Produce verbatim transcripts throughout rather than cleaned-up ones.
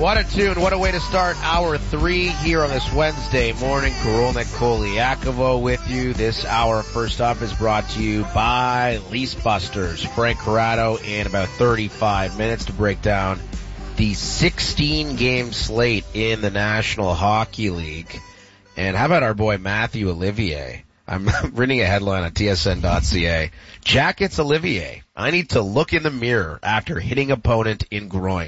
What a tune. What a way to start hour three here on this Wednesday morning. Korolnik Koliakovo with you. This hour, first off, is brought to you by Lease Busters. Frank Corrado in about thirty-five minutes to break down the sixteen-game slate in the National Hockey League. And how about our boy Matthew Olivier? I'm reading a headline on T S N dot C A. Jackets Olivier. I need to look in the mirror after hitting opponent in groin.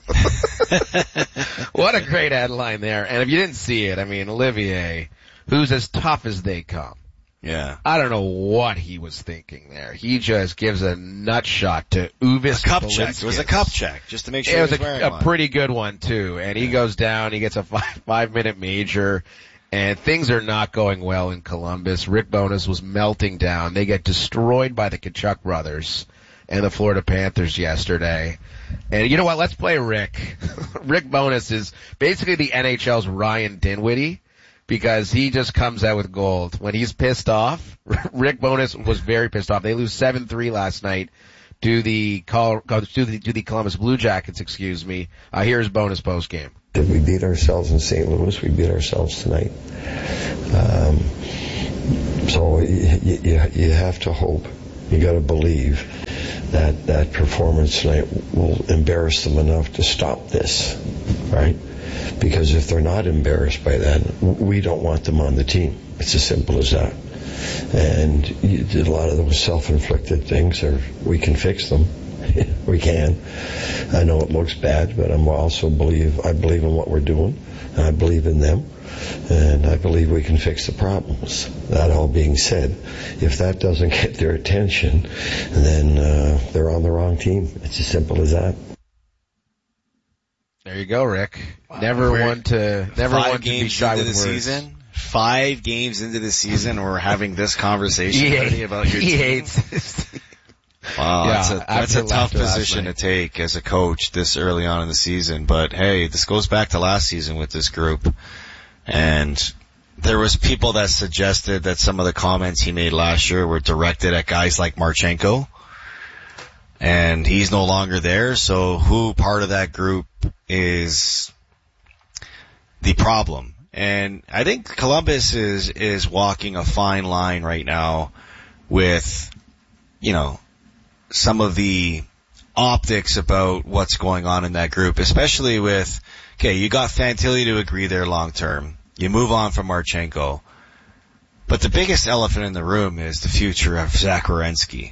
What a great headline there. And if you didn't see it, I mean, Olivier, who's as tough as they come. Yeah. I don't know what he was thinking there. He just gives a nut shot to Uvis. A cup check. It was a cup check, just to make sure it was he was a, wearing a one. pretty good one, too. And he yeah. goes down, he gets a five, five minute major. And things are not going well in Columbus. Rick Bowness was melting down. They get destroyed by the Tkachuk brothers and the Florida Panthers yesterday. And you know what? Let's play Rick. Rick Bowness is basically the N H L's Ryan Dinwiddie because he just comes out with gold. When he's pissed off, Rick Bowness was very pissed off. They lose seven three last night to the, to the, to the Columbus Blue Jackets, excuse me. Uh, here's Bowness post game. If we beat ourselves in Saint Louis, we beat ourselves tonight. Um, so you, you, you have to hope, you got to believe that that performance tonight will embarrass them enough to stop this, right? Because if they're not embarrassed by that, we don't want them on the team. It's as simple as that. And you did a lot of those self-inflicted things, or we can fix them. We can. I know it looks bad, but I'm also believe I believe in what we're doing. And I believe in them, and I believe we can fix the problems. That all being said, if that doesn't get their attention, then uh, they're on the wrong team. It's as simple as that. There you go, Rick. Never We're one to never five one to be games shy into with the words. season. Five games into the season, we're having this conversation He already hates, about your he team. hates. Wow, Yeah, that's a, that's a after tough last position to night. take as a coach this early on in the season. But hey, this goes back to last season with this group. And there was people that suggested that some of the comments he made last year were directed at guys like Marchenko. And he's no longer there, so who part of that group is the problem? And I think Columbus is, is walking a fine line right now with, you know, some of the optics about what's going on in that group, especially with, okay, you got Fantilli to agree there long term. You move on from Marchenko. But the biggest elephant in the room is the future of Zach Werenski.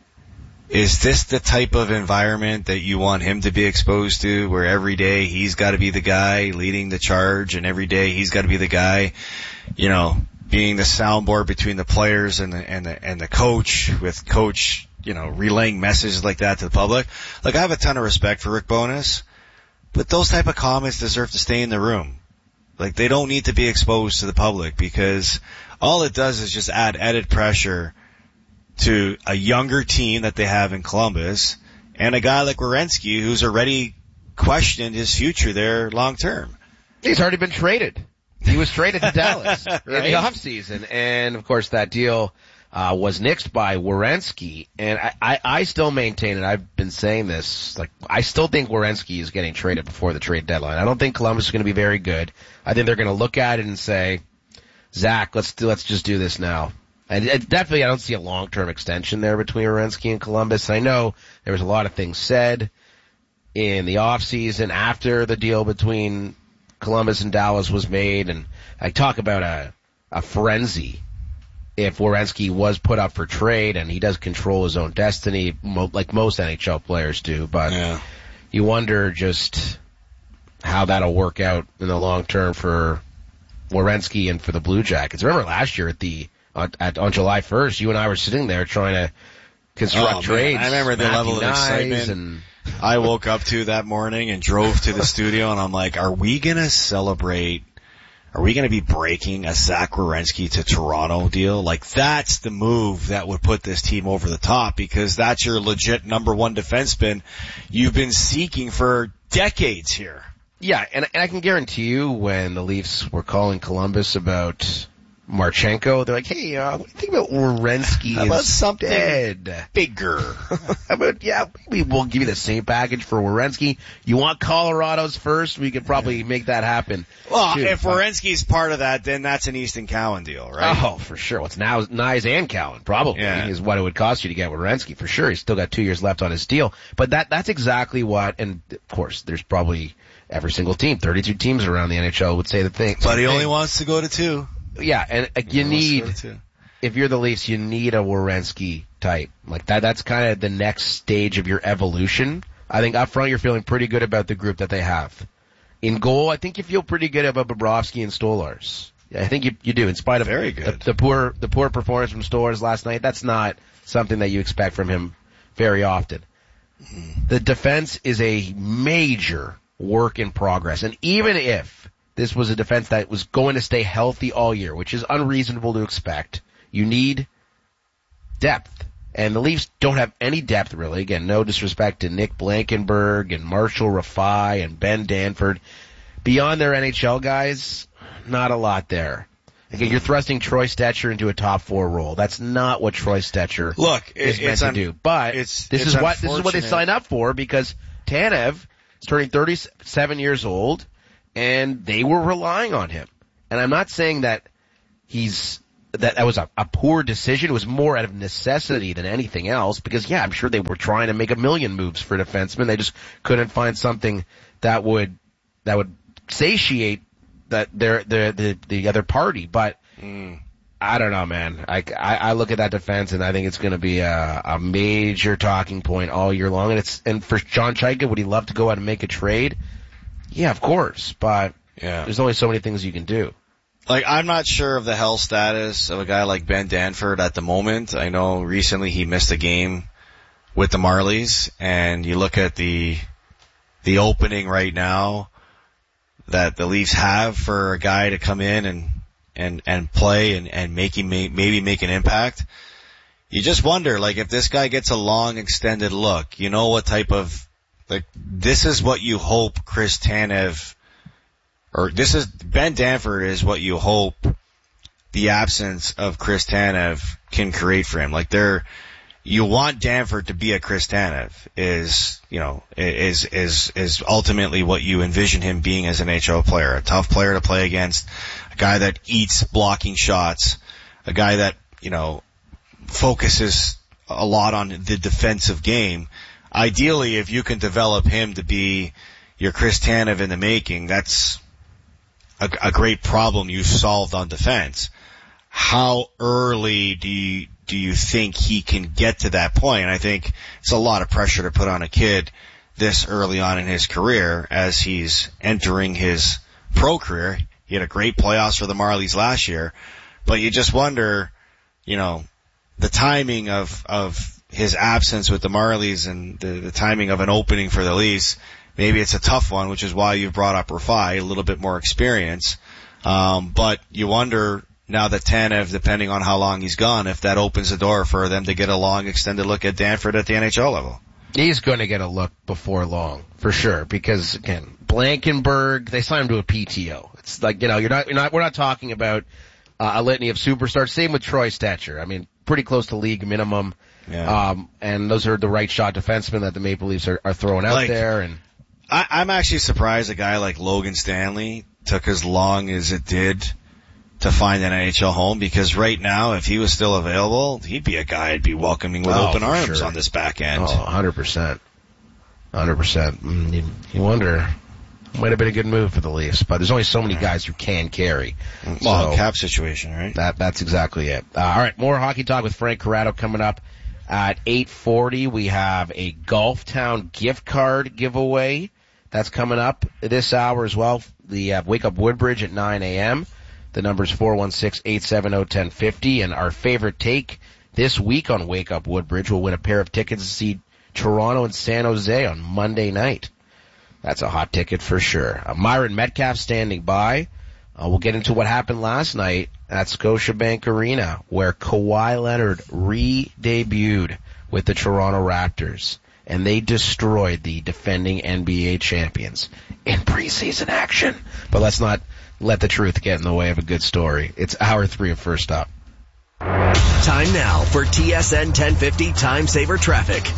Is this the type of environment that you want him to be exposed to, where every day he's got to be the guy leading the charge, and every day he's got to be the guy, you know, being the soundboard between the players and the, and the, and the coach, with coach, you know, relaying messages like that to the public? Like, I have a ton of respect for Rick Bowness, but those type of comments deserve to stay in the room. Like, they don't need to be exposed to the public, because all it does is just add added pressure to a younger team that they have in Columbus, and a guy like Werenski who's already questioned his future there long term. He's already been traded. He was traded to Dallas right? in the offseason. And, of course, that deal uh was nixed by Werenski. And I, I, I still maintain, and I've been saying this, like, I still think Werenski is getting traded before the trade deadline. I don't think Columbus is going to be very good. I think they're going to look at it and say, Zach, let's do, let's just do this now. And it, definitely I don't see a long-term extension there between Werenski and Columbus. I know there was a lot of things said in the offseason after the deal between Columbus and Dallas was made, and I talk about a, a frenzy if Werenski was put up for trade, and he does control his own destiny, mo- like most N H L players do, but yeah. You wonder just how that'll work out in the long term for Werenski and for the Blue Jackets. Remember last year at the on, at, on July first, you and I were sitting there trying to construct oh, trades. Man. I remember the Matthew level of Nyes excitement and I woke up to that morning and drove to the studio, and I'm like, are we going to celebrate? Are we going to be breaking a Zach Werenski to Toronto deal? Like, that's the move that would put this team over the top, because that's your legit number one defenseman you've been seeking for decades here. Yeah, and, and I can guarantee you when the Leafs were calling Columbus about Marchenko. They're like, hey, uh, what do you think about Werenski How about something instead? bigger? How about, yeah, maybe we'll give you the same package for Werenski. You want Colorado's first? We could probably make that happen. Well, too. if Werenski's part of that, then that's an Easton Cowan deal, right? Oh, for sure. What's now Nyes and Cowan probably Yeah. is what it would cost you to get Werenski for sure. He's still got two years left on his deal. But that that's exactly what, and of course, there's probably every single team, thirty-two teams around the N H L would say the thing. But he thing. only wants to go to two. Yeah, and uh, you need, if you're the Leafs, you need a Werenski type. Like that, that's kind of the next stage of your evolution. I think up front you're feeling pretty good about the group that they have. In goal, I think you feel pretty good about Bobrovsky and Stolarz. Yeah, I think you you do, in spite of Very good. The, the poor the poor performance from Stolarz last night. That's not something that you expect from him very often. The defense is a major work in progress, and even if this was a defense that was going to stay healthy all year, which is unreasonable to expect, you need depth. And the Leafs don't have any depth, really. Again, no disrespect to Nick Blankenberg and Marshall Rafai and Ben Danford. Beyond their N H L guys, not a lot there. Again, you're thrusting Troy Stetcher into a top four role. That's not what Troy Stetcher Look, is it, meant it's to un- do. But it's, this it's is what this is what they unfortunate. signed up for, because Tanev is turning thirty-seven years old, and they were relying on him. And I'm not saying that he's that that was a, a poor decision. It was more out of necessity than anything else, because yeah, I'm sure they were trying to make a million moves for defensemen. They just couldn't find something that would that would satiate that their the the, the other party. But Mm. I don't know, man. I, I, I look at that defense, and I think it's going to be a, a major talking point all year long. And it's and for John Chaika, would he love to go out and make a trade? Yeah, of course. But Yeah. there's only so many things you can do. Like, I'm not sure of the health status of a guy like Ben Danford at the moment. I know recently he missed a game with the Marlies, and you look at the the opening right now that the Leafs have for a guy to come in and and and play and and make him make, maybe make an impact. You just wonder, like, if this guy gets a long extended look, you know what type of, like, this is what you hope Chris Tanev, or this is, Ben Danford is what you hope the absence of Chris Tanev can create for him. Like, they're, you want Danford to be a Chris Tanev is, you know, is, is, is ultimately what you envision him being as an N H L player. A tough player to play against, a guy that eats blocking shots, a guy that, you know, focuses a lot on the defensive game. Ideally, if you can develop him to be your Chris Tanev in the making, that's a, a great problem you've solved on defense. How early do you, do you think he can get to that point? And I think it's a lot of pressure to put on a kid this early on in his career as he's entering his pro career. He had a great playoffs for the Marlies last year, but you just wonder, you know, the timing of, of his absence with the Marlies and the, the timing of an opening for the Leafs. Maybe it's a tough one, which is why you brought up Rafai, a little bit more experience. Um, but you wonder now that Tanev, depending on how long he's gone, if that opens the door for them to get a long extended look at Danford at the N H L level. He's going to get a look before long, for sure, because again, Blankenberg, they signed him to a P T O. It's like, you know, you're not, you're not, we're not talking about uh, a litany of superstars. Same with Troy Stetcher. I mean, pretty close to league minimum. Yeah. Um, and those are the right shot defensemen that the Maple Leafs are, are throwing out Like, there. And I, I'm actually surprised a guy like Logan Stanley took as long as it did to find an N H L home, because right now, if he was still available, he'd be a guy I'd be welcoming with Oh, open for arms sure. on this back end. oh, one hundred percent. one hundred percent. Mm, You, you wonder, might have been a good move for the Leafs, but there's only so many guys who can carry. Well, So- cap situation, right? That that's exactly it. Uh, all right, more hockey talk with Frank Corrado coming up at eight forty. We have a Golf Town gift card giveaway that's coming up this hour as well. The uh, Wake Up Woodbridge at nine a.m. The number's four one six, eight seven zero, one zero five zero. And our favorite take this week on Wake Up Woodbridge will win a pair of tickets to see Toronto and San Jose on Monday night. That's a hot ticket for sure. Uh, Myron Metcalf standing by. Uh, we'll get into what happened last night at Scotiabank Arena, where Kawhi Leonard re-debuted with the Toronto Raptors. and they destroyed the defending N B A champions in preseason action. But let's not let the truth get in the way of a good story. It's hour three of First Up. Time now for T S N ten fifty Time Saver Traffic.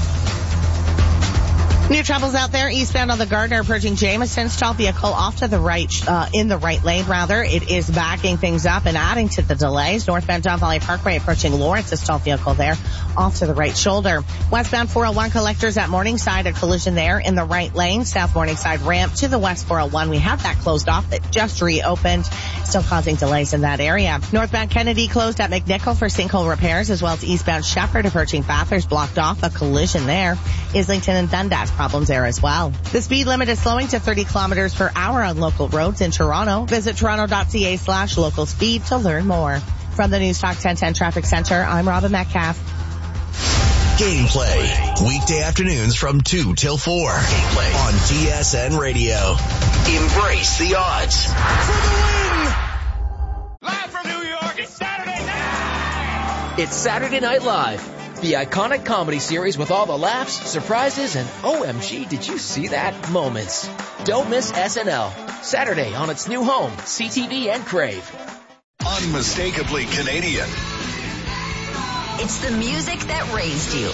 New troubles out there eastbound on the Gardner approaching Jameson. Stalled vehicle off to the right, uh, in the right lane rather. It is backing things up and adding to the delays. Northbound Don Valley Parkway approaching Lawrence. A stalled vehicle there off to the right shoulder. Westbound four oh one collectors at Morningside. A collision there in the right lane. South Morningside ramp to the west four oh one. We have that closed off that just reopened. Still causing delays in that area. Northbound Kennedy closed at McNichol for sinkhole repairs, as well as eastbound Shepherd approaching Bathurst blocked off. A collision there. Islington and Dundas problems there as well. The speed limit is slowing to thirty kilometers per hour on local roads in Toronto. Visit toronto.ca slash local speed to learn more. From the News Talk ten ten Traffic Center, I'm Robin Metcalf. Gameplay. Weekday afternoons from two till four. Gameplay on T S N Radio. Embrace the odds. For the win! Live from New York, it's Saturday night! It's Saturday Night Live. The iconic comedy series with all the laughs, surprises, and O M G, did you see that moments. Don't miss S N L. Saturday on its new home, C T V and Crave. Unmistakably Canadian. It's the music that raised you.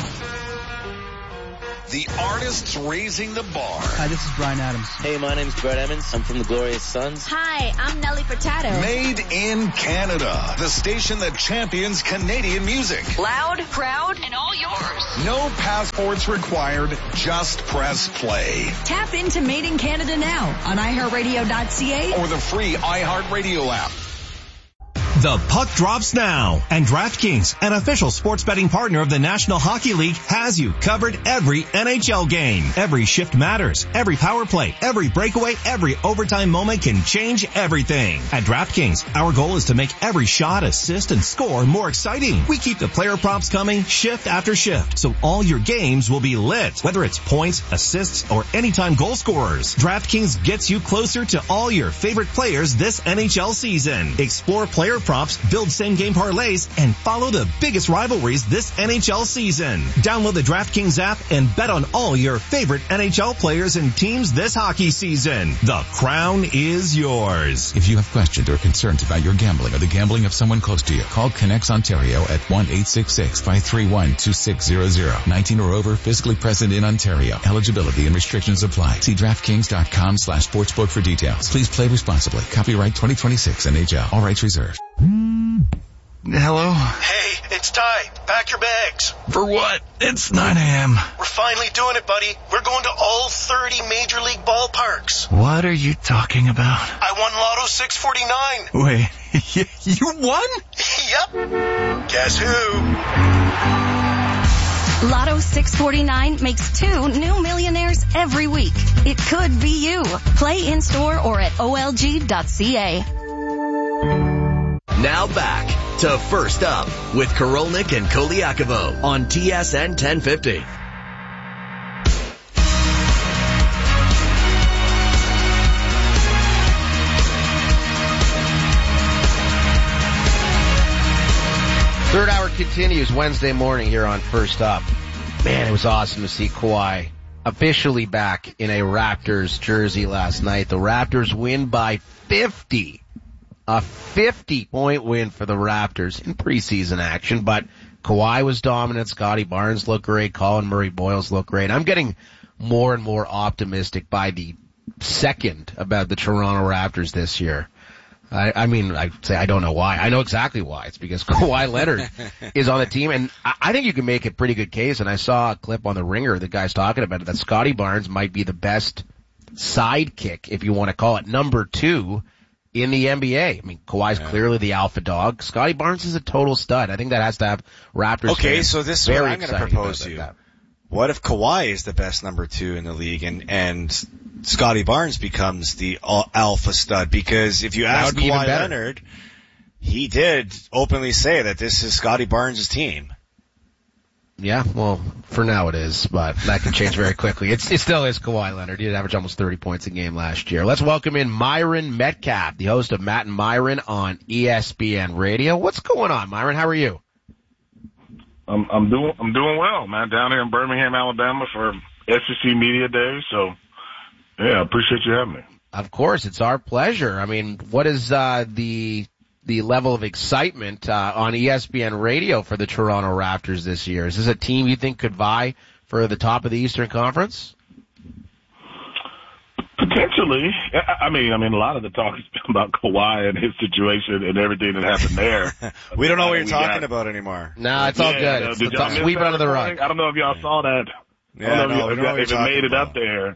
The artists raising the bar. Hi, this is Bryan Adams. Hey, my name's Brett Emmons. I'm from the Glorious Sons. Hi, I'm Nelly Furtado. Made in Canada. The station that champions Canadian music. Loud, proud, and all yours. No passports required. Just press play. Tap into Made in Canada now on i heart radio dot c a or the free iHeartRadio app. The puck drops now, and DraftKings, an official sports betting partner of the National Hockey League, has you covered every N H L game. Every shift matters. Every power play, every breakaway, every overtime moment can change everything. At DraftKings, our goal is to make every shot, assist, and score more exciting. We keep the player props coming shift after shift, so all your games will be lit, whether it's points, assists, or anytime goal scorers. DraftKings gets you closer to all your favorite players this N H L season. Explore player props, build same-game parlays, and follow the biggest rivalries this N H L season. Download the DraftKings app and bet on all your favorite N H L players and teams this hockey season. The crown is yours. If you have questions or concerns about your gambling or the gambling of someone close to you, call Connects Ontario at one eight six six, five three one, two six zero zero. nineteen or over, physically present in Ontario. Eligibility and restrictions apply. See DraftKings.com slash sportsbook for details. Please play responsibly. Copyright twenty twenty-six N H L. All rights reserved. Hello? Hey, it's Ty. Pack your bags. For what? It's nine a.m. We're finally doing it, buddy. We're going to all thirty Major League ballparks. What are you talking about? I won Lotto six forty-nine. Wait, you won? Yep. Guess who? Lotto six forty-nine makes two new millionaires every week. It could be you. Play in-store or at O L G dot C A. Now back to First Up with Korolnik and Koliakovo on T S N ten fifty. Third hour continues Wednesday morning here on First Up. Man, it was awesome to see Kawhi officially back in a Raptors jersey last night. The Raptors win by fifty. A fifty-point win for the Raptors in preseason action, but Kawhi was dominant. Scotty Barnes looked great. Colin Murray-Boyles looked great. I'm getting more and more optimistic by the second about the Toronto Raptors this year. I, I mean, I say I don't know why. I know exactly why. It's because Kawhi Leonard is on the team, and I, I think you can make a pretty good case. And I saw a clip on The Ringer, the guy's talking about it, that Scotty Barnes might be the best sidekick, if you want to call it, number two in the N B A. I mean, Kawhi's yeah. clearly the alpha dog. Scotty Barnes is a total stud. I think that has to have Raptors Okay, fans so this is very what I'm going to propose to you. That. What if Kawhi is the best number two in the league and, and Scotty Barnes becomes the alpha stud? Because if you ask Kawhi Leonard, he did openly say that this is Scotty Barnes' team. Yeah, well, for now it is, but that can change very quickly. It's, it still is Kawhi Leonard. He did average almost thirty points a game last year. Let's welcome in Myron Metcalf, the host of Matt and Myron on E S P N Radio. What's going on, Myron? How are you? I'm, I'm doing, I'm doing well, man. Down here in Birmingham, Alabama for S E C Media Day. So, yeah, I appreciate you having me. Of course, it's our pleasure. I mean, what is uh, the the level of excitement uh, on E S P N Radio for the Toronto Raptors this year? Is this a team you think could vie for the top of the Eastern Conference? Potentially. I mean, I mean, a lot of the talk has been about Kawhi and his situation and everything that happened there. we don't know what you're we talking got, about anymore. No, it's all yeah, good. No, it's did the y'all top, sweep under the rug. I don't know if y'all saw that. Yeah, I don't know no, if, we know if it made about. it up there.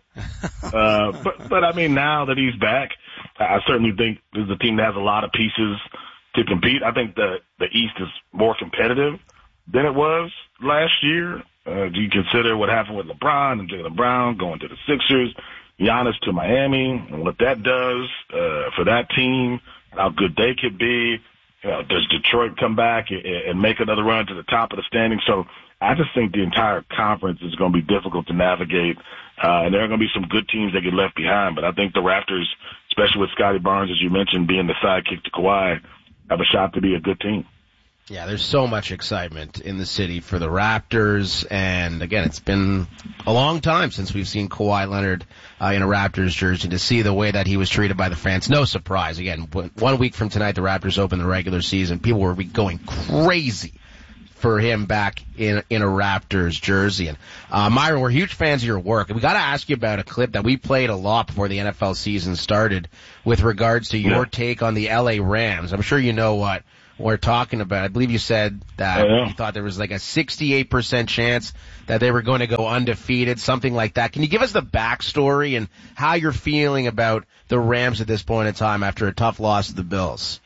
uh, but, but I mean, now that he's back, I certainly think this is a team that has a lot of pieces to compete. I think the, the East is more competitive than it was last year. Uh, do you consider what happened with LeBron and Jaylen Brown going to the Sixers, Giannis to Miami, and what that does uh, for that team, and how good they could be? You know, does Detroit come back and, and make another run to the top of the standing? So I just think the entire conference is going to be difficult to navigate, uh, and there are going to be some good teams that get left behind. But I think the Raptors, especially with Scotty Barnes, as you mentioned, being the sidekick to Kawhi, have a shot to be a good team. Yeah, there's so much excitement in the city for the Raptors, and again, it's been a long time since we've seen Kawhi Leonard uh, in a Raptors jersey. To see the way that he was treated by the fans, no surprise. Again, one week from tonight, the Raptors open the regular season. People were going crazy for him back in in a Raptors jersey. And uh, Myron, we're huge fans of your work, and we got to ask you about a clip that we played a lot before the N F L season started, with regards to your yeah. take on the L A Rams. I'm sure you know what we're talking about. I believe you said that oh, yeah. you thought there was like a sixty-eight percent chance that they were going to go undefeated, something like that. Can you give us the backstory and how you're feeling about the Rams at this point in time after a tough loss to the Bills?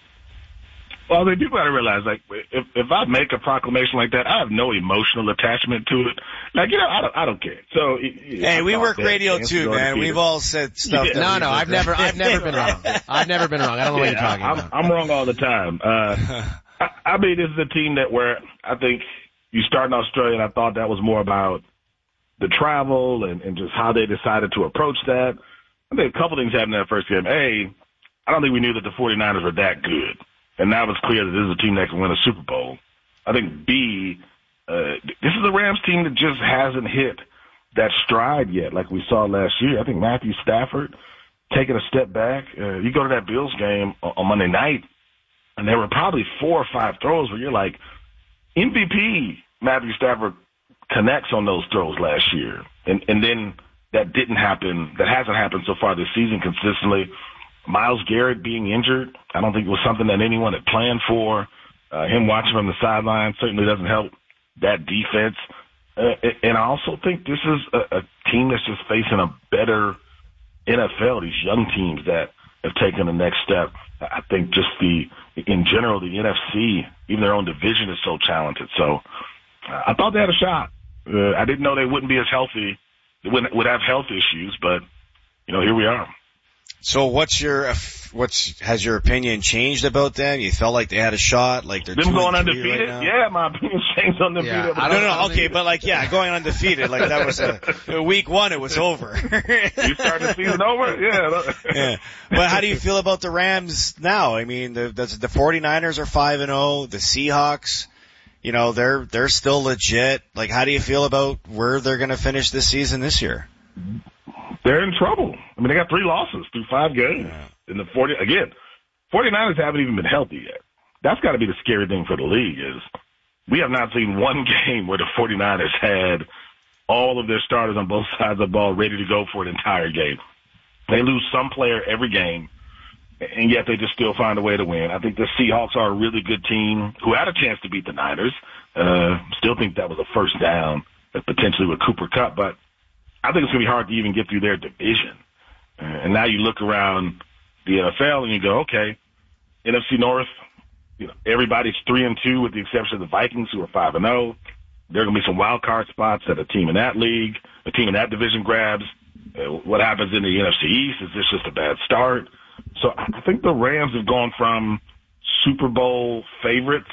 Well, they do got to realize, like, if if I make a proclamation like that, I have no emotional attachment to it. Like, you know, I don't, I don't care. So, hey, I we work radio too, man. We've all said stuff. Yeah. That no, no, I've never, I've never been wrong. I've never been wrong. I don't know yeah, what you're talking I'm, about. I'm wrong all the time. Uh, I, I mean, this is a team that where I think you start in Australia, and I thought that was more about the travel and, and just how they decided to approach that. I think a couple things happened in that first game. A, I don't think we knew that the 49ers were that good. And now it's clear that this is a team that can win a Super Bowl. I think, B, uh, this is a Rams team that just hasn't hit that stride yet like we saw last year. I think Matthew Stafford taking a step back. Uh, you go to that Bills game on Monday night, and there were probably four or five throws where you're like, M V P Matthew Stafford connects on those throws last year. And, and then that didn't happen. That hasn't happened so far this season consistently. Myles Garrett being injured, I don't think it was something that anyone had planned for. Uh, him watching from the sideline certainly doesn't help that defense. Uh, and I also think this is a, a team that's just facing a better N F L, these young teams that have taken the next step. I think just the, in general, the N F C, even their own division is so talented. So uh, I thought they had a shot. Uh, I didn't know they wouldn't be as healthy. They wouldn't, would have health issues, but, you know, here we are. So what's your, what's, has your opinion changed about them? You felt like they had a shot, like they're them going undefeated? Right now? Yeah, my opinion's changed undefeated. Yeah. I don't know, okay, but like, yeah, going undefeated, like that was a, week one, it was over. You started the season over? Yeah. Yeah. But how do you feel about the Rams now? I mean, the, the, the 49ers are five and oh, the Seahawks, you know, they're, they're still legit. Like, how do you feel about where they're gonna finish this season this year? They're in trouble. I mean, they got three losses through five games. Yeah. In the forty again, 49ers haven't even been healthy yet. That's got to be the scary thing for the league is we have not seen one game where the 49ers had all of their starters on both sides of the ball ready to go for an entire game. They lose some player every game, and yet they just still find a way to win. I think the Seahawks are a really good team who had a chance to beat the Niners. Uh, still think that was a first down, potentially with Cooper Kupp, but I think it's going to be hard to even get through their division. Uh, and now you look around the N F L and you go, okay, N F C North, you know, everybody's three and two with the exception of the Vikings who are five and oh. There are going to be some wild card spots that a team in that league, a team in that division grabs. Uh, what happens in the N F C East? Is this just a bad start? So I think the Rams have gone from Super Bowl favorites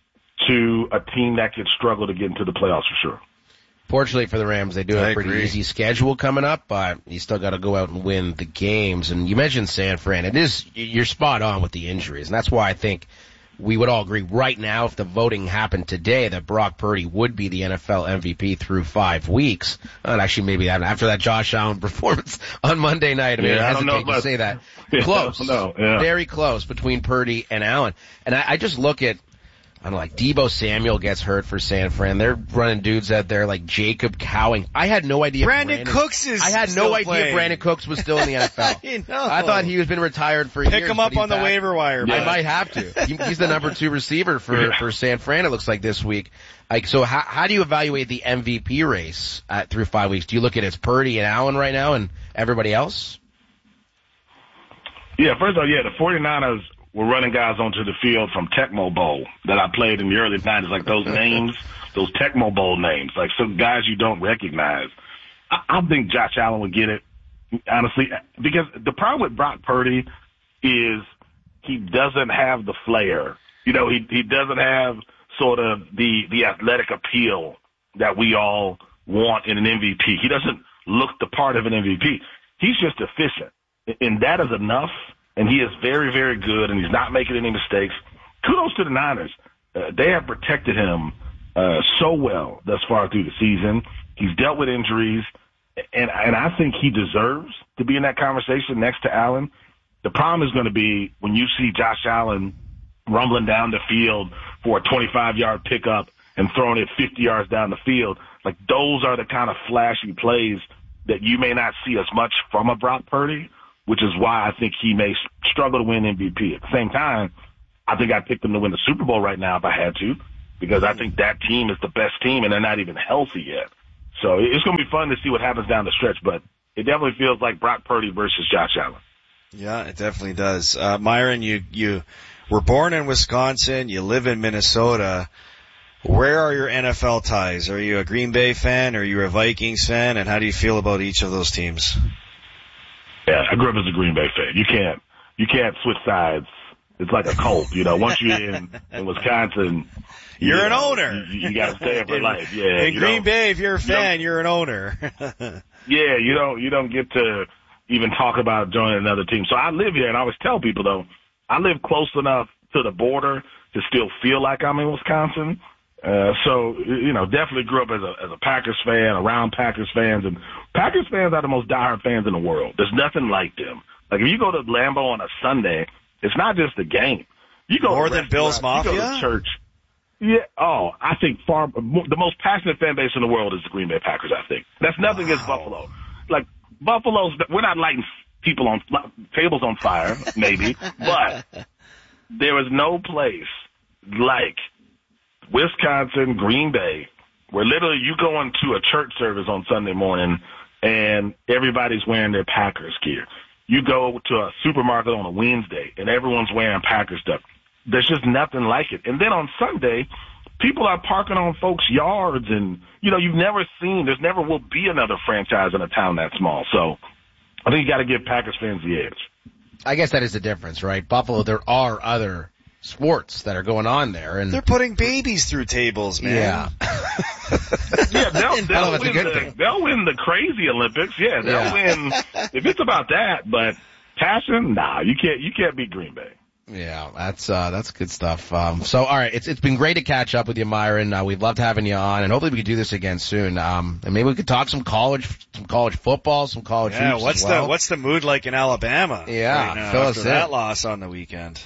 to a team that could struggle to get into the playoffs for sure. Fortunately for the Rams, they do have I a pretty agree. easy schedule coming up, but you still got to go out and win the games. And you mentioned San Fran. It is, you're spot on with the injuries, and that's why I think we would all agree right now, if the voting happened today, that Brock Purdy would be the N F L M V P through five weeks. And actually, maybe after that Josh Allen performance on Monday night. I mean, yeah, I I don't know hesitate to say that. Yeah, Close. no, yeah. Very close between Purdy and Allen. And I, I just look at, I don't know, like Deebo Samuel gets hurt for San Fran. They're running dudes out there like Jacob Cowing. I had no idea. Brandon, Brandon Cooks is I had still no idea playing. Brandon Cooks was still in the N F L. I know. I thought he was been retired for Pick years. Pick him up on back. the waiver wire. I Man. might have to. He, he's the number two receiver for, for San Fran, it looks like, this week. Like, so how, how do you evaluate the M V P race at, through five weeks? Do you look at it's Purdy and Allen right now and everybody else? Yeah, first of all, yeah, the 49ers were running guys onto the field from Tecmo Bowl that I played in the early nineties, like those names, those Tecmo Bowl names, like some guys you don't recognize. I, I think Josh Allen would get it, honestly, because the problem with Brock Purdy is he doesn't have the flair. You know, he he doesn't have sort of the, the athletic appeal that we all want in an M V P. He doesn't look the part of an M V P. He's just efficient, and that is enough. And he is very, very good, and he's not making any mistakes. Kudos to the Niners. Uh, they have protected him uh, so well thus far through the season. He's dealt with injuries, and, and I think he deserves to be in that conversation next to Allen. The problem is going to be when you see Josh Allen rumbling down the field for a twenty-five-yard pickup and throwing it fifty yards down the field. Like, those are the kind of flashy plays that you may not see as much from a Brock Purdy, which is why I think he may struggle to win M V P. At the same time, I think I'd pick them to win the Super Bowl right now if I had to, because I think that team is the best team, and they're not even healthy yet. So it's going to be fun to see what happens down the stretch, but it definitely feels like Brock Purdy versus Josh Allen. Yeah, it definitely does. Uh, Myron, you, you were born in Wisconsin. You live in Minnesota. Where are your N F L ties? Are you a Green Bay fan? Are you a Vikings fan? And how do you feel about each of those teams? Yeah, I grew up as a Green Bay fan. You can't, you can't switch sides. It's like a cult, you know. Once you're in, in Wisconsin, you're you an know, owner. You, you got to stay for life. Yeah. In Green Bay, if you're a fan, you're an owner. Yeah, you don't, you don't get to even talk about joining another team. So I live here, and I always tell people though, I live close enough to the border to still feel like I'm in Wisconsin. Uh, so, you know, definitely grew up as a, as a Packers fan, around Packers fans, and Packers fans are the most diehard fans in the world. There's nothing like them. Like, if you go to Lambeau on a Sunday, it's not just a game. You go more than Bills Mafia? You go to church. Yeah. Oh, I think far, the most passionate fan base in the world is the Green Bay Packers, I think. That's nothing wow. against Buffalo. Like, Buffalo's, we're not lighting people on, tables on fire, maybe, but there is no place like Wisconsin, Green Bay, where literally you go into a church service on Sunday morning and everybody's wearing their Packers gear. You go to a supermarket on a Wednesday and everyone's wearing Packers stuff. There's just nothing like it. And then on Sunday, people are parking on folks' yards, and, you know, you've never seen, there's never will be another franchise in a town that small. So I think you got to give Packers fans the edge. I guess that is the difference, right? Buffalo, there are other sports that are going on there, and they're putting babies through tables, man. Yeah. Yeah, they'll, they'll, win the, they'll win the crazy Olympics. Yeah, they'll yeah. win if it's about that. But passion, nah, you can't. You can't beat Green Bay. Yeah, that's uh, that's good stuff. Um, so, all right, it's it's been great to catch up with you, Myron. Uh, we've loved having you on, and hopefully we can do this again soon. Um, and maybe we could talk some college, some college football, some college yeah, hoops what's as well. the what's the mood like in Alabama? Yeah, right now, fill after us that in. loss on the weekend.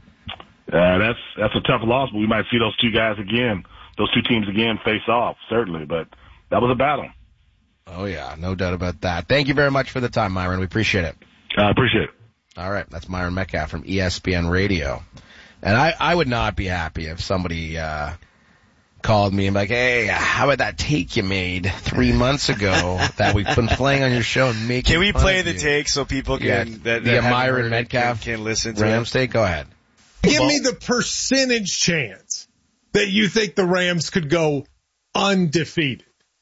Uh, that's that's a tough loss, but we might see those two guys again, those two teams again face off, certainly. But that was a battle. Oh, yeah, no doubt about that. Thank you very much for the time, Myron. We appreciate it. I uh, appreciate it. All right, that's Myron Metcalf from E S P N Radio. And I, I would not be happy if somebody uh called me and be like, hey, how about that take you made three months ago that we've been playing on your show and making Can we fun play of the you? take so people can yeah, that, that the haven't Myron heard Metcalf can, can listen to Rams it? take? Go ahead. Give me the percentage chance that you think the Rams could go undefeated.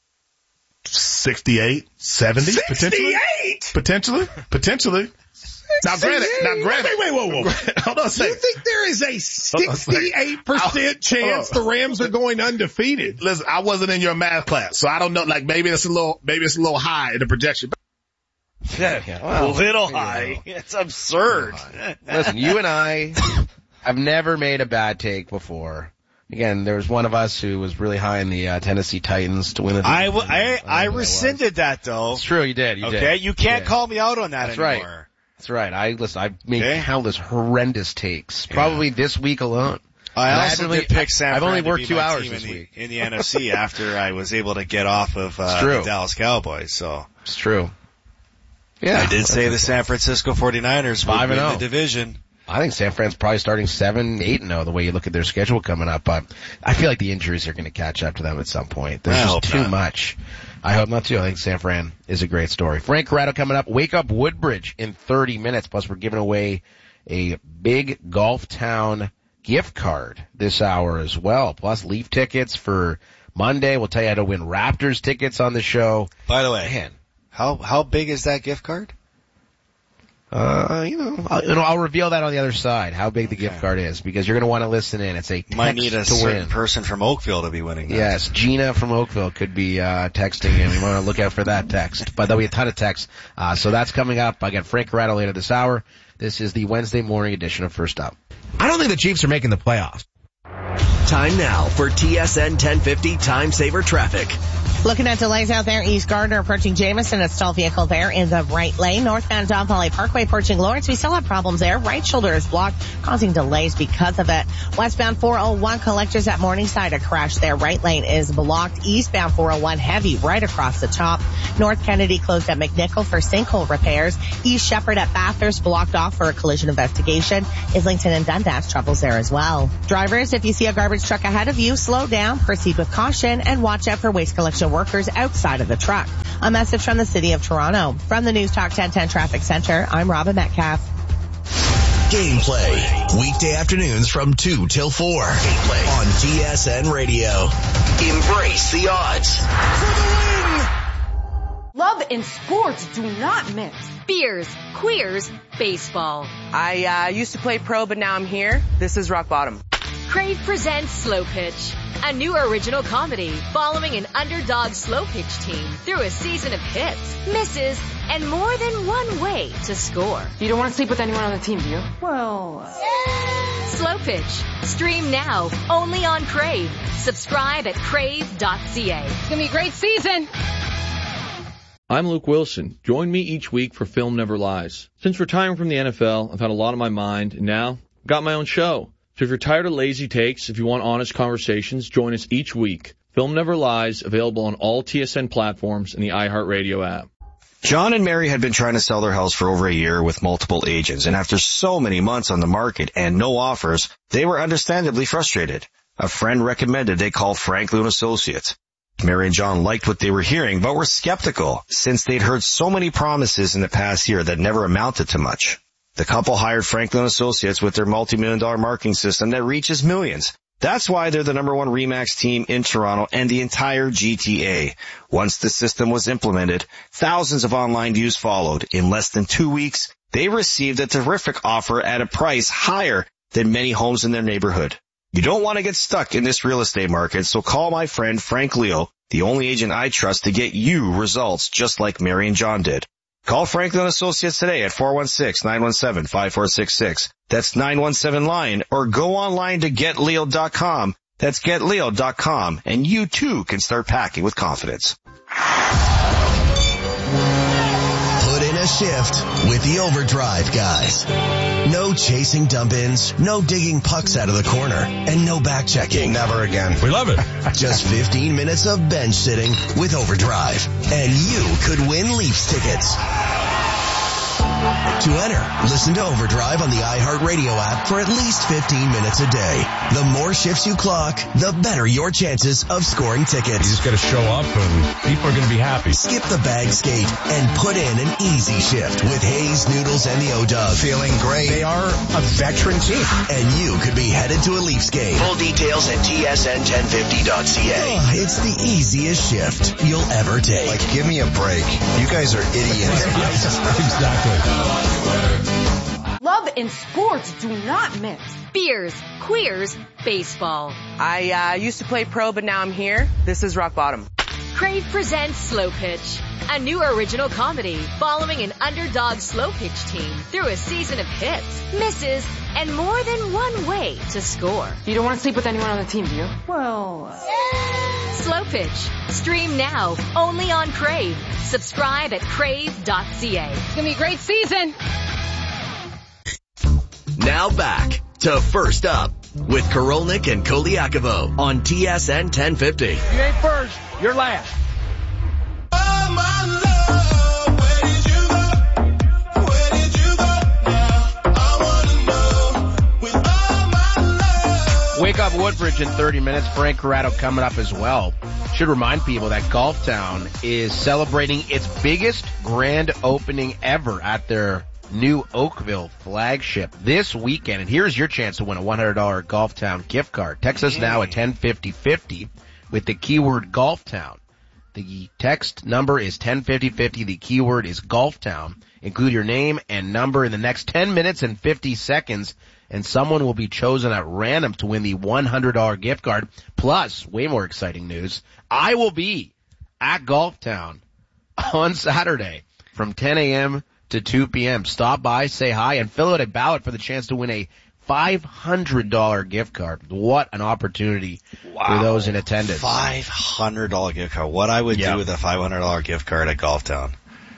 sixty-eight, seventy, sixty-eight? Potentially? Potentially. Potentially. Now granted, now granted. Wait, wait, wait, whoa, whoa. Hold on a second. You think there is a sixty-eight percent chance the Rams are going undefeated? Listen, I wasn't in your math class, so I don't know, like maybe it's a little, maybe it's a little high in the projection. Yeah, well, a little high. Know. It's absurd. Listen, you and I I've never made a bad take before. Again, there was one of us who was really high in the uh, Tennessee Titans to win the I, w- I, I rescinded that, though. It's true, you did. You okay, did. you can't you call me out on that That's anymore. Right. That's right. I listen. I've made okay. countless horrendous takes, probably yeah. this week alone. I and also I did pick San I've Fran only to worked be two my hours team this in the, week in the N F C after I was able to get off of uh, the Dallas Cowboys. So it's true. Yeah, I did say the San Francisco forty-niners would win the division. I think San Fran's probably starting seven, eight and oh the way you look at their schedule coming up. But I feel like the injuries are going to catch up to them at some point. There's I just too not. much. I hope not too. I think San Fran is a great story. Frank Corrado coming up. Wake Up Woodbridge in thirty minutes. Plus we're giving away a big Golf Town gift card this hour as well. Plus Leaf tickets for Monday. We'll tell you how to win Raptors tickets on the show. By the way, Man. how how big is that gift card? Uh, you know, I'll, you know, I'll reveal that on the other side, how big the okay. gift card is, because you're going to want to listen in. It's a text Might need a to certain win. person from Oakville to be winning that. Yes, Gina from Oakville could be, uh, texting in. We want to look out for that text. But there'll be a ton of texts. Uh, so that's coming up. I got Frank Corrado later this hour. This is the Wednesday morning edition of First Up. I don't think the Chiefs are making the playoffs. Time now for T S N ten fifty Time Saver Traffic. Looking at delays out there, East Gardner approaching Jameson, a stalled vehicle there in the right lane. Northbound Don Valley Parkway approaching Lawrence. We still have problems there. Right shoulder is blocked, causing delays because of it. Westbound four oh one collectors at Morningside, a crash there. Right lane is blocked. Eastbound four oh one heavy right across the top. North Kennedy closed at McNichol for sinkhole repairs. East Shepherd at Bathurst blocked off for a collision investigation. Islington and Dundas troubles there as well. Drivers, if you see a garbage truck ahead of you, slow down, proceed with caution, and watch out for waste collection workers outside of the truck. A message from the City of Toronto. From the News Talk ten ten Traffic Center, I'm Robin Metcalf. Gameplay. Weekday afternoons from two till four. Gameplay on T S N Radio. Embrace the odds. For the win! Love and sports do not mix. Beers, queers, baseball. I uh, used to play pro, but now I'm here. This is rock bottom. Crave presents Slow Pitch, a new original comedy following an underdog slow pitch team through a season of hits, misses, and more than one way to score. You don't want to sleep with anyone on the team, do you? Well... Uh... Slow Pitch. Stream now, only on Crave. Subscribe at crave dot c a. It's going to be a great season. I'm Luke Wilson. Join me each week for Film Never Lies. Since retiring from the N F L, I've had a lot on my mind, and now I've got my own show. So if you're tired of lazy takes, if you want honest conversations, join us each week. Film Never Lies, available on all T S N platforms and the iHeartRadio app. John and Mary had been trying to sell their house for over a year with multiple agents, and after so many months on the market and no offers, they were understandably frustrated. A friend recommended they call Franklin and Associates. Mary and John liked what they were hearing, but were skeptical since they'd heard so many promises in the past year that never amounted to much. The couple hired Franklin and Associates with their multi-million dollar marketing system that reaches millions. That's why they're the number one RE/MAX team in Toronto and the entire G T A. Once the system was implemented, thousands of online views followed. In less than two weeks, they received a terrific offer at a price higher than many homes in their neighborhood. You don't want to get stuck in this real estate market, so call my friend Frank Leo, the only agent I trust to get you results just like Mary and John did. Call Franklin Associates today at four one six, nine one seven, five four six six. That's nine one seven line, or go online to get leo dot com. That's get leo dot com, and you too can start packing with confidence. Put in a shift with the Overdrive guys. No chasing dump-ins, no digging pucks out of the corner, and no back-checking. Never again. We love it. Just fifteen minutes of bench sitting with Overdrive, and you could win Leafs tickets. To enter, listen to Overdrive on the iHeartRadio app for at least fifteen minutes a day. The more shifts you clock, the better your chances of scoring tickets. You just got to show up and people are going to be happy. Skip the bag skate and put in an easy shift with Hayes, Noodles, and the O-Dog. Feeling great. They are a veteran team. And you could be headed to a Leafs game. Full details at T S N ten fifty dot c a. Oh, it's the easiest shift you'll ever take. Like, give me a break. You guys are idiots. Exactly. Love and sports do not mix. Beers, queers, baseball. I uh, used to play pro, but now I'm here. This is rock bottom. Crave presents Slow Pitch, a new original comedy following an underdog slow pitch team through a season of hits, misses, and more than one way to score. You don't want to sleep with anyone on the team, do you? Well, Slow Pitch. Stream now, only on Crave. Subscribe at crave dot c a. It's going to be a great season. Now back to First Up with Korolnik and Koliakovo on T S N ten fifty. You ain't first, you're last. Wake Up Woodbridge in thirty minutes. Frank Corrado coming up as well. Should remind people that Golftown is celebrating its biggest grand opening ever at their new Oakville flagship this weekend. And here's your chance to win a one hundred dollars Golftown gift card. Text us now at ten fifty fifty with the keyword Golftown. The text number is ten fifty fifty. The keyword is Golftown. Include your name and number in the next ten minutes and fifty seconds. And someone will be chosen at random to win the one hundred dollars gift card. Plus, way more exciting news, I will be at Golftown on Saturday from ten a.m. to two p.m. Stop by, say hi, and fill out a ballot for the chance to win a five hundred dollars gift card. What an opportunity wow. for those in attendance. five hundred dollars gift card. What I would yeah. do with a five hundred dollars gift card at Golftown.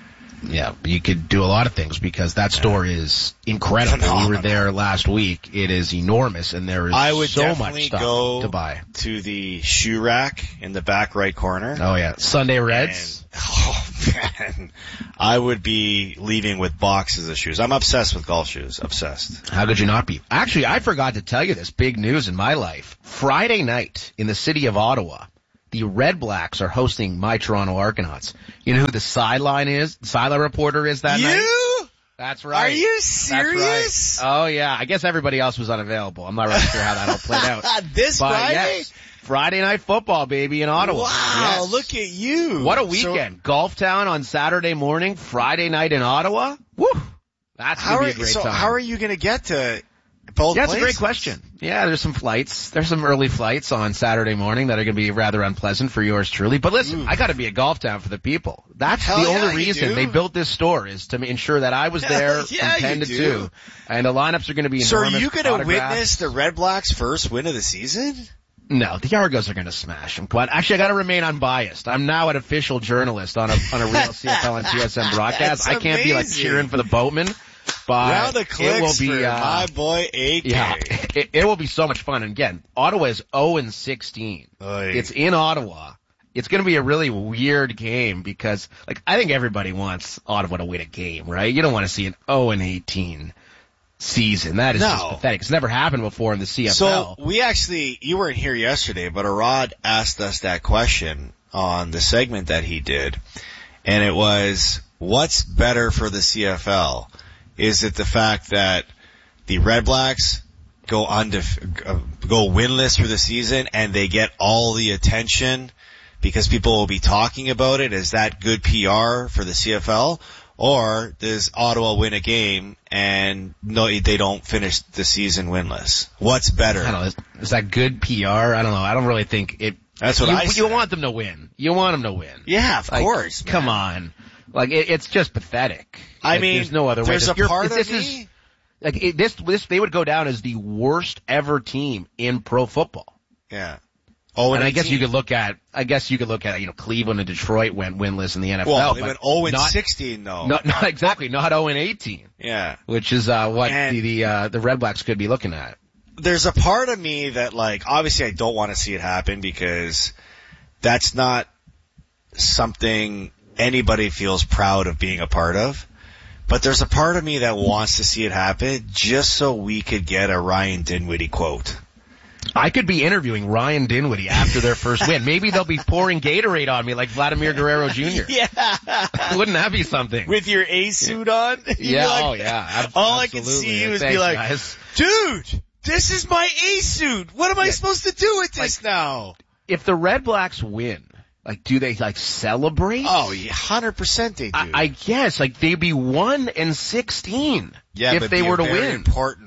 Yeah, you could do a lot of things because that store is incredible. Phenomenal. We were there last week. It is enormous, and there is I would so definitely much stuff go to buy. To the shoe rack in the back right corner. Oh yeah, Sunday Reds. And, oh man, I would be leaving with boxes of shoes. I'm obsessed with golf shoes. Obsessed. How could you not be? Actually, I forgot to tell you this big news in my life. Friday night in the city of Ottawa, the Red Blacks are hosting my Toronto Argonauts. You know who the sideline is? The sideline reporter is that you? night? You? That's right. Are you serious? That's right. Oh yeah. I guess everybody else was unavailable. I'm not really sure how that all played out. This but Friday? Yes, Friday night football, baby, in Ottawa. Wow, yes. Look at you. What a weekend. So, Golftown on Saturday morning, Friday night in Ottawa. Woo! That's going to be a great so time. How are you going to get to both Yeah, that's places? a great question. Yeah, there's some flights. There's some early flights on Saturday morning that are going to be rather unpleasant for yours truly. But listen, Ooh. I got to be at Golftown for the people. That's Hell the yeah, only reason they built this store is to ensure that I was there yeah, from ten to do. two. And the lineups are going to be enormous. So are you going to witness the Red Blacks' first win of the season? No, the Argos are going to smash them. But actually, I got to remain unbiased. I'm now an official journalist on a on a real C F L and T S N broadcast. I can't be like cheering for the Boatmen. But round of clicks it will be, for uh, my boy A K. Yeah, it, it will be so much fun. And again, Ottawa is oh and sixteen. Oy. It's in Ottawa. It's going to be a really weird game because, like, I think everybody wants Ottawa to win a game, right? You don't want to see an oh and eighteen season. That is no. just pathetic. It's never happened before in the C F L. So we actually, you weren't here yesterday, but Arad asked us that question on the segment that he did, and it was, what's better for the C F L? Is it the fact that the Red Blacks go undef- go winless for the season and they get all the attention because people will be talking about it? Is that good P R for the C F L? Or does Ottawa win a game and no, they don't finish the season winless? What's better? I don't know. Is, is that good P R? I don't know. I don't really think it. That's what you, I said. You want them to win. You want them to win. Yeah, of like, course. Man. Come on. Like, it, it's just pathetic. I like, mean, there's no other way. There's a part this of is, me. Like, it, this, this, they would go down as the worst ever team in pro football. Yeah. Oh, and I guess you could look at, I guess you could look at, you know, Cleveland and Detroit went winless in the N F L. Well, they but went oh and not, sixteen though. Not, not exactly, not oh and eighteen. Yeah. Which is, uh, what and the, the, uh, the Red Blacks could be looking at. There's a part of me that, like, obviously I don't want to see it happen because that's not something anybody feels proud of being a part of. But there's a part of me that wants to see it happen just so we could get a Ryan Dinwiddie quote. I could be interviewing Ryan Dinwiddie after their first win. Maybe they'll be pouring Gatorade on me like Vladimir Guerrero Junior Yeah. Wouldn't that be something? With your A suit on? Yeah, like, oh yeah. Ab- all absolutely. I can see you is Thanks, be like, guys. dude, this is my A suit. What am I yeah. supposed to do with this like, now? If the Red Blacks win, like, do they, like, celebrate? Oh, yeah, one hundred percent they do. I, I guess, like, they'd be one and sixteen yeah, if but they be were a to very win. important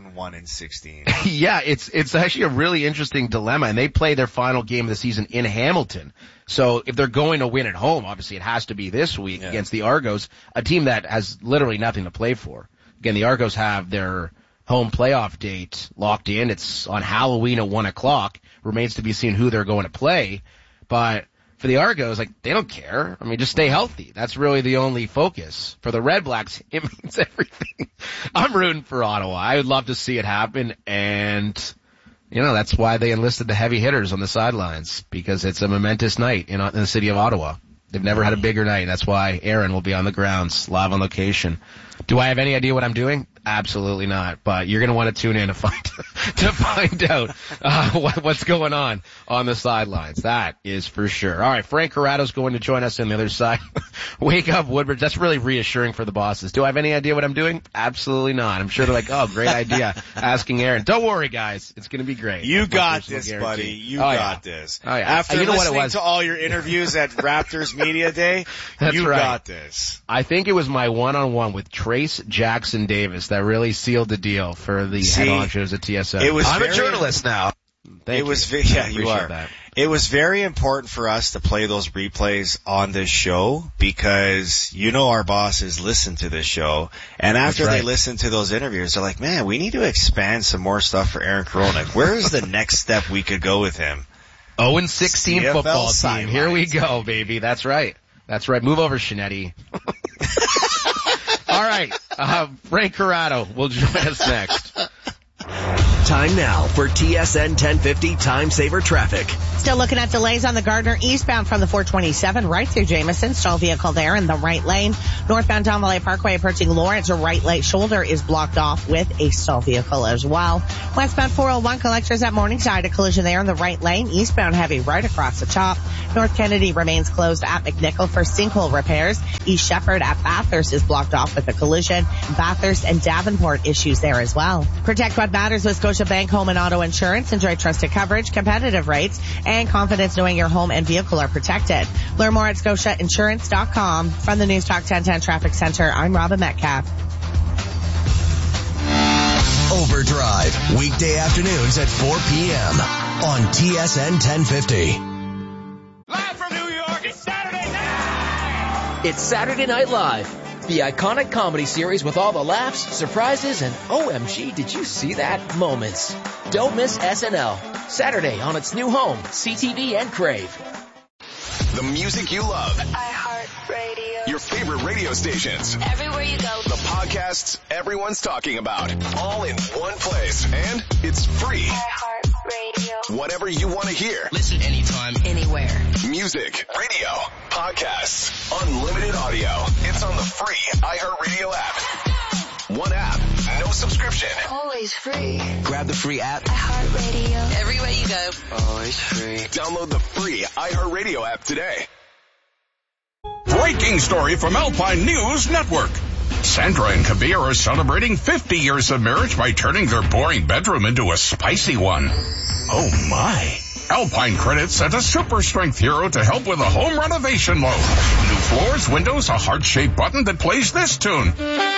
gone one and sixteen. Yeah, it's it's actually a really interesting dilemma, and they play their final game of the season in Hamilton. So if they're going to win at home, obviously it has to be this week yeah. against the Argos, a team that has literally nothing to play for. Again, the Argos have their home playoff date locked in. It's on Halloween at one o'clock. Remains to be seen who they're going to play. But for the Argos, like, they don't care. I mean, just stay healthy. That's really the only focus. For the Red Blacks, it means everything. I'm rooting for Ottawa. I would love to see it happen, and you know, that's why they enlisted the heavy hitters on the sidelines, because it's a momentous night in, in the city of Ottawa. They've never had a bigger night. That's why Aaron will be on the grounds, live on location. Do I have any idea what I'm doing? Absolutely not. But you're going to want to tune in to find to find out uh, what, what's going on on the sidelines. That is for sure. All right, Frank Corrado's going to join us on the other side. Wake up, Woodbridge. That's really reassuring for the bosses. Do I have any idea what I'm doing? Absolutely not. I'm sure they're like, oh, great idea. Asking Aaron. Don't worry, guys. It's going to be great. You got this, guarantee. buddy. You oh, got yeah. this. Oh, yeah. After you know listening what it was? to all your interviews at Raptors Media Day, That's you right. got this. I think it was my one-on-one with Trace Jackson Davis that really sealed the deal for the See, head honchos at T S N. It was I'm very, a journalist now. Thank it was you. ve- yeah, you are. That. It was very important for us to play those replays on this show because you know our bosses listen to this show, and after right. they listen to those interviews, they're like, "Man, we need to expand some more stuff for Aaron Korolnik. Where is the next step we could go with him?" oh and sixteen C F L football team. sidelines. Here we go, baby. That's right. That's right. Move over, Shinetti. All right. Uh, Frank Corrado will join us next. Time now for T S N ten fifty Time Saver Traffic. Still looking at delays on the Gardner eastbound from the four twenty-seven right through Jameson. Stall vehicle there in the right lane. Northbound Don Valley Parkway approaching Lawrence, a right lane shoulder is blocked off with a stall vehicle as well. Westbound four oh one collectors at Morningside, a collision there in the right lane. Eastbound heavy right across the top. North Kennedy remains closed at McNichol for sinkhole repairs. East Shepherd at Bathurst is blocked off with a collision. Bathurst and Davenport issues there as well. Protect what matters with Scotiabank Home and Auto Insurance. Enjoy trusted coverage, competitive rates, and confidence knowing your home and vehicle are protected. Learn more at scotia insurance dot com. From the News Talk ten ten Traffic Center, I'm Robin Metcalf. Overdrive, weekday afternoons at four p.m. on T S N ten fifty. Live from New York, it's Saturday night! It's Saturday Night Live, the iconic comedy series with all the laughs, surprises, and O M G, did you see that moments. Don't miss S N L, Saturday on its new home, C T V and Crave. The music you love. iHeartRadio. Your favorite radio stations. Everywhere you go. The podcasts everyone's talking about. All in one place. And it's free. iHeartRadio. Whatever you want to hear. Listen anytime, anywhere. Music, radio, podcasts, unlimited audio. It's on the free iHeartRadio app. One app, no subscription. Always free. Grab the free app. iHeartRadio. Everywhere you go. Always free. Download the free iHeartRadio app today. Breaking story from Alpine News Network. Sandra and Kabir are celebrating fifty years of marriage by turning their boring bedroom into a spicy one. Oh my. Alpine Credit sent a super strength hero to help with a home renovation loan. New floors, windows, a heart-shaped button that plays this tune.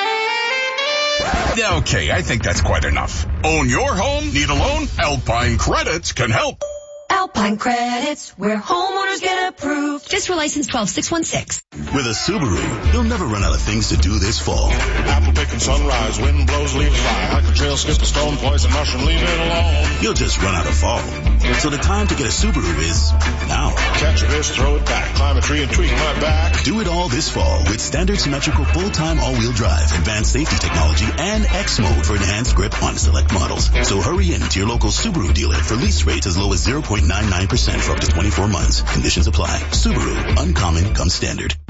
Okay, I think that's quite enough. Own your home? Need a loan? Alpine Credits can help. Alpine Credits, where homeowners get approved. Fiscal license twelve six one six. With a Subaru, you'll never run out of things to do this fall. Apple picking sunrise, wind blows, leaves fly. Like a trail, skip a stone, poison mushroom, leave it alone. You'll just run out of fall. So the time to get a Subaru is now. Catch a fish, throw it back, climb a tree and tweak my back. Do it all this fall with standard symmetrical full-time all-wheel drive, advanced safety technology, and X mode for enhanced grip on select models. So hurry in to your local Subaru dealer for lease rates as low as zero point nine nine percent for up to twenty-four months. Conditions apply. Subaru, uncommon comes standard.